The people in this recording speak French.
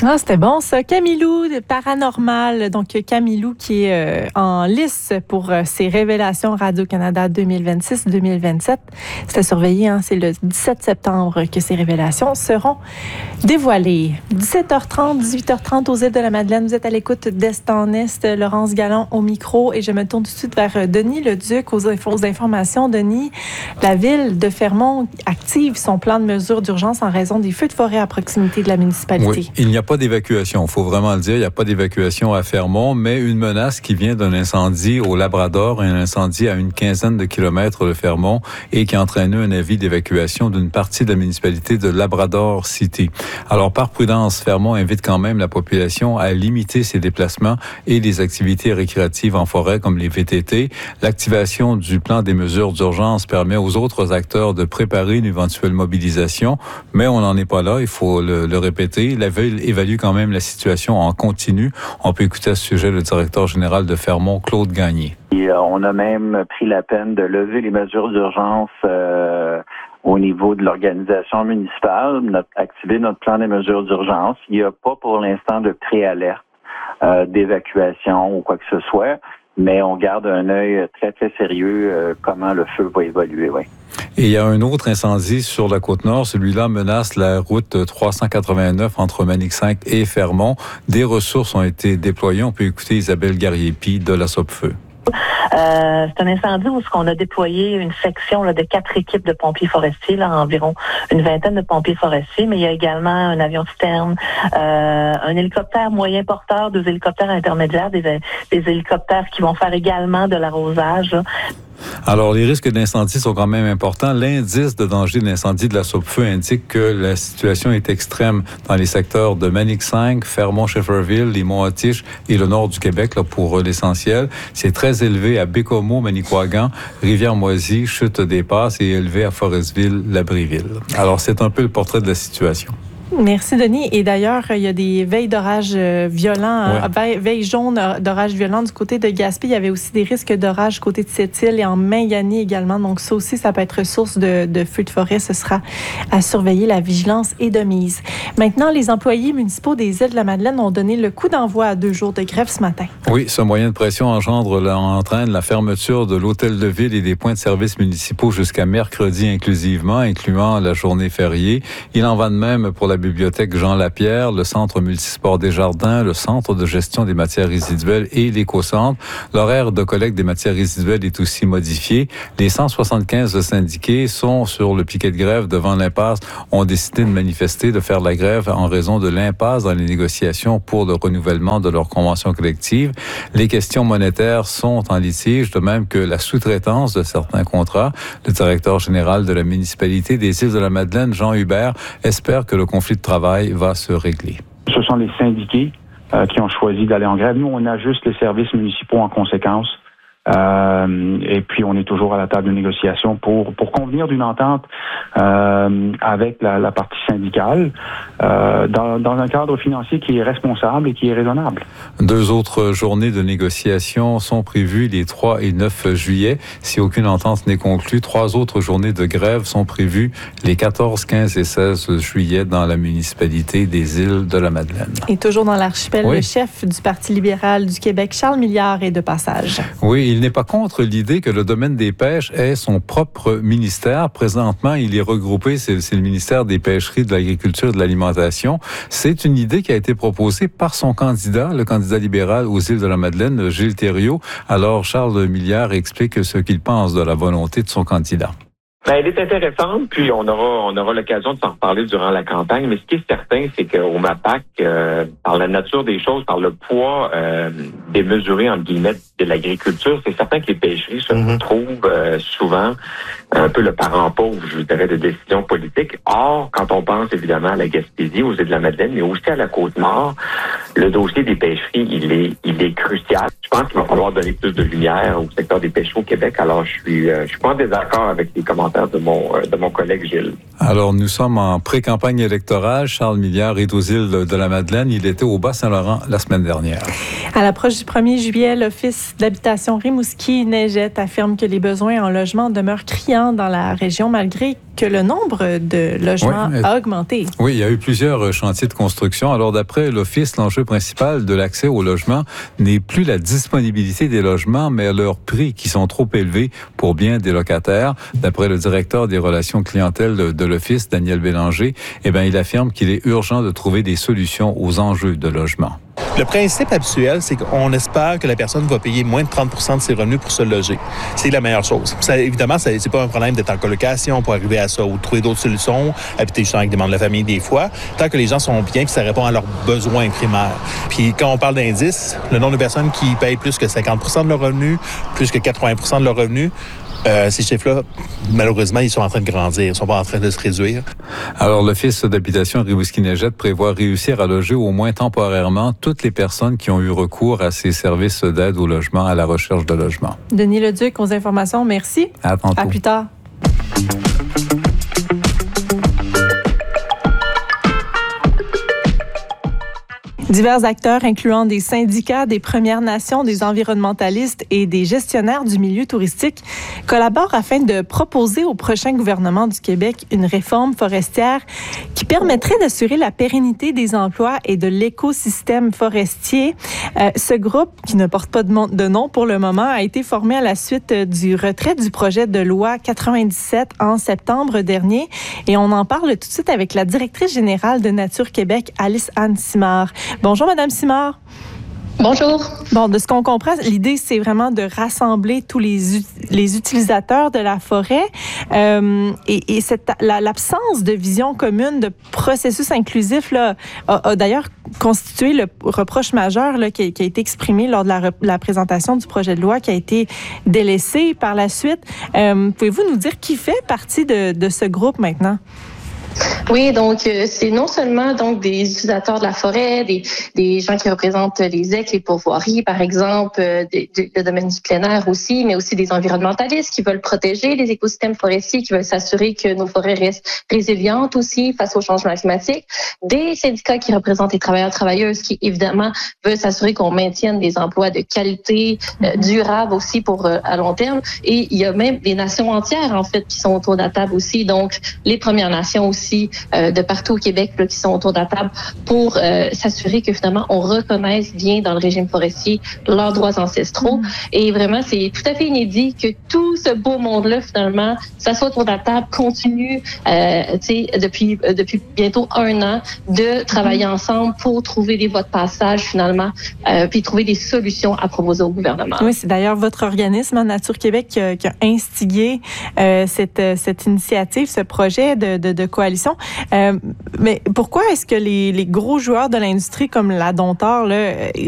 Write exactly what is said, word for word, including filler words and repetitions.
Ah, c'était bon ça. Camilou de Paranormal. Donc Camilou qui est euh, en lice pour euh, ses révélations Radio-Canada deux mille vingt-six deux mille vingt-sept. C'était surveillé, hein? C'est le dix-sept septembre que ces révélations seront dévoilées. dix-sept heures trente, dix-huit heures trente aux îles de la Madeleine. Vous êtes à l'écoute d'Est en Est. Laurence Gallon au micro et je me tourne tout de suite vers Denis Leduc aux, aux informations. Denis, la ville de Fermont active son plan de mesures d'urgence en raison des feux de forêt à proximité de la municipalité. Oui, il n'y a pas d'évacuation, il faut vraiment le dire, il n'y a pas d'évacuation à Fermont, mais une menace qui vient d'un incendie au Labrador, un incendie à une quinzaine de kilomètres de Fermont et qui a entraîné un avis d'évacuation d'une partie de la municipalité de Labrador City. Alors, par prudence, Fermont invite quand même la population à limiter ses déplacements et les activités récréatives en forêt comme les V T T. L'activation du plan des mesures d'urgence permet aux autres acteurs de préparer une éventuelle mobilisation, mais on n'en est pas là, il faut le, le répéter. La ville évalue quand même la situation en continu. On peut écouter à ce sujet le directeur général de Fermont, Claude Gagné. Et, euh, on a même pris la peine de lever les mesures d'urgence euh, au niveau de l'organisation municipale, notre, activer notre plan des mesures d'urgence. Il n'y a pas pour l'instant de préalerte euh, d'évacuation ou quoi que ce soit, mais on garde un œil très, très sérieux euh, comment le feu va évoluer, oui. Et il y a un autre incendie sur la Côte-Nord. Celui-là menace la route trois cent quatre-vingt-neuf entre Manic-cinq et Fermont. Des ressources ont été déployées. On peut écouter Isabelle Garriépi de la Sopfeu. Euh, c'est un incendie où on a déployé une section là, de quatre équipes de pompiers forestiers, là, environ une vingtaine de pompiers forestiers, mais il y a également un avion citerne, euh, un hélicoptère moyen porteur, deux hélicoptères intermédiaires, des, des hélicoptères qui vont faire également de l'arrosage. Là. Alors, les risques d'incendie sont quand même importants. L'indice de danger d'incendie de la Sopfeu indique que la situation est extrême dans les secteurs de Manic-cinq, Fermont-Shefferville, les Monts-Atiche et le nord du Québec, là, pour l'essentiel. C'est très élevé à Bécomo, Manicouagan, Rivière-Moisy, Chute-des-Passes et élevé à Forestville, Labréville. Alors, c'est un peu le portrait de la situation. Merci, Denis. Et d'ailleurs, il y a des veilles d'orage violents, ouais. veilles jaunes d'orage violent du côté de Gaspé. Il y avait aussi des risques d'orage du côté de Sept-Îles et en Main-Yanny également. Donc, ça aussi, ça peut être source de, de feux de forêt. Ce sera à surveiller. La vigilance est de mise. Maintenant, les employés municipaux des îles de la Madeleine ont donné le coup d'envoi à deux jours de grève ce matin. Oui, ce moyen de pression engendre, entraîne la fermeture de l'hôtel de ville et des points de service municipaux jusqu'à mercredi inclusivement, incluant la journée fériée. Il en va de même pour la bibliothèque Jean Lapierre, le centre multisport Desjardins, le centre de gestion des matières résiduelles et l'éco-centre. L'horaire de collecte des matières résiduelles est aussi modifié. Les cent soixante-quinze syndiqués sont sur le piquet de grève devant l'impasse, ont décidé de manifester, de faire la grève en raison de l'impasse dans les négociations pour le renouvellement de leur convention collective. Les questions monétaires sont en litige, de même que la sous-traitance de certains contrats. Le directeur général de la municipalité des îles de la Madeleine, Jean Hubert, espère que le conflit de travail va se régler. Ce sont les syndiqués euh, qui ont choisi d'aller en grève. Nous, on ajuste les services municipaux en conséquence. Euh, et puis, on est toujours à la table de négociation pour pour convenir d'une entente euh, avec la, la partie syndicale euh, dans, dans un cadre financier qui est responsable et qui est raisonnable. Deux autres journées de négociation sont prévues les trois et neuf juillet. Si aucune entente n'est conclue, trois autres journées de grève sont prévues les quatorze, quinze et seize juillet dans la municipalité des îles de la Madeleine. Et toujours dans l'archipel, oui. Le chef du Parti libéral du Québec, Charles Milliard, est de passage. Oui, il n'est pas contre l'idée que le domaine des pêches ait son propre ministère. Présentement, il est regroupé, c'est, c'est le ministère des pêcheries, de l'agriculture et de l'alimentation. C'est une idée qui a été proposée par son candidat, le candidat libéral aux îles de la Madeleine, Gilles Thériault. Alors, Charles Milliard explique ce qu'il pense de la volonté de son candidat. Ben, elle est intéressante, puis on aura on aura l'occasion de s'en reparler durant la campagne. Mais ce qui est certain, c'est qu'au MAPAC, euh, par la nature des choses, par le poids euh, démesuré, entre guillemets, de l'agriculture, c'est certain que les pêcheries se mm-hmm. retrouvent euh, souvent un peu le parent pauvre, je dirais, de décisions politiques. Or, quand on pense évidemment à la Gaspésie, aux îles de la Madeleine, mais aussi à la Côte-Nord, le dossier des pêcheries, il est il est crucial. Je pense qu'il va falloir donner plus de lumière au secteur des pêcheries au Québec. Alors, je suis euh, je suis pas en désaccord avec les commentaires de mon, de mon collègue Gilles. Alors, nous sommes en pré-campagne électorale. Charles Milliard est aux îles de la Madeleine. Il était au Bas-Saint-Laurent la semaine dernière. À l'approche du premier juillet, l'Office d'habitation Rimouski Neigette affirme que les besoins en logement demeurent criants dans la région malgré que le nombre de logements oui, a augmenté. Oui, il y a eu plusieurs chantiers de construction. Alors, d'après l'Office, l'enjeu principal de l'accès au logement n'est plus la disponibilité des logements, mais leurs prix qui sont trop élevés pour bien des locataires. D'après le directeur des relations clientèle de, de l'Office, Daniel Bélanger, eh bien, il affirme qu'il est urgent de trouver des solutions aux enjeux de logement. Le principe habituel, c'est qu'on espère que la personne va payer moins de trente pour cent de ses revenus pour se loger. C'est la meilleure chose. Ça, évidemment, ça, c'est pas un problème d'être en colocation pour arriver à ça ou de trouver d'autres solutions, habiter justement avec des membres de la famille des fois, tant que les gens sont bien et que ça répond à leurs besoins primaires. Puis quand on parle d'indice, le nombre de personnes qui payent plus que cinquante pour cent de leurs revenus, plus que quatre-vingts pour cent de leurs revenus, Euh, ces chiffres-là, malheureusement, ils sont en train de grandir. Ils ne sont pas en train de se réduire. Alors, l'Office d'habitation Rimouski-Neigette prévoit réussir à loger au moins temporairement toutes les personnes qui ont eu recours à ces services d'aide au logement, à la recherche de logement. Denis Leduc, aux informations, merci. À tantôt. À plus tard. Divers acteurs, incluant des syndicats, des Premières Nations, des environnementalistes et des gestionnaires du milieu touristique, collaborent afin de proposer au prochain gouvernement du Québec une réforme forestière qui permettrait d'assurer la pérennité des emplois et de l'écosystème forestier. Euh, ce groupe, qui ne porte pas de, mon- de nom pour le moment, a été formé à la suite du retrait du projet de loi quatre-vingt-dix-sept en septembre dernier. Et on en parle tout de suite avec la directrice générale de Nature Québec, Alice-Anne Simard. Bonjour, Madame Simard. Bonjour. Bon, de ce qu'on comprend, l'idée, c'est vraiment de rassembler tous les, ut- les utilisateurs de la forêt. Euh, et et cette, la, l'absence de vision commune, de processus inclusif, là, a, a d'ailleurs constitué le reproche majeur là, qui, a, qui a été exprimé lors de la, la présentation du projet de loi, qui a été délaissé par la suite. Euh, pouvez-vous nous dire qui fait partie de, de ce groupe maintenant? Oui, donc euh, c'est non seulement donc des utilisateurs de la forêt, des, des gens qui représentent les E C, les pourvoiries, par exemple, euh, des, des, le domaine du plein air aussi, mais aussi des environnementalistes qui veulent protéger les écosystèmes forestiers, qui veulent s'assurer que nos forêts restent résilientes aussi face au changement climatique, des syndicats qui représentent les travailleurs travailleuses, qui évidemment veulent s'assurer qu'on maintienne des emplois de qualité, euh, durables aussi pour euh, à long terme, et il y a même des nations entières en fait qui sont autour de la table aussi, donc les Premières Nations aussi. Euh, de partout au Québec là, qui sont autour de la table pour euh, s'assurer que finalement on reconnaisse bien dans le régime forestier leurs droits ancestraux. Mmh. Et vraiment, c'est tout à fait inédit que tout ce beau monde-là, finalement, s'assoit autour de la table, continue euh, depuis, euh, depuis bientôt un an de travailler mmh. ensemble pour trouver des voies de passage finalement, euh, puis trouver des solutions à proposer au gouvernement. Oui, c'est d'ailleurs votre organisme, Nature Québec, qui a, qui a instigé euh, cette, cette initiative, ce projet de, de, de coalition. Euh, mais pourquoi est-ce que les, les gros joueurs de l'industrie comme la Domtar là,